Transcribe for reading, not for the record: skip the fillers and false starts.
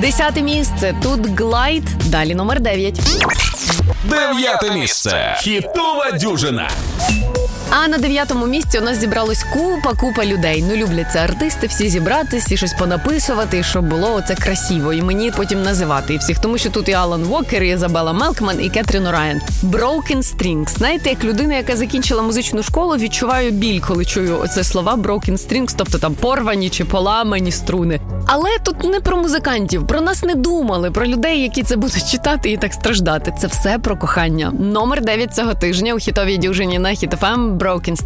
10-те місце. Тут Глайд. Далі номер 9. 9-те місце. Хітова дюжина. А на 9-му місці у нас зібралось купа людей. Ну, люблять це артисти, всі зібратись і щось понаписувати, і щоб було оце красиво. І мені потім називати і всіх. Тому що тут і Алан Уокер, і Ізабелла Мелкман, і Кетрін Орайан. Broken Strings. Знаєте, як людина, яка закінчила музичну школу, відчуваю біль, коли чую оце слова Broken Strings, тобто там порвані чи поламані струни. Але тут не про музикантів, про нас не думали, про людей, які це будуть читати і так страждати. Це все про кохання. Номер 9 цього тижня у хітовій дюжині на Hit FM Broken Strings.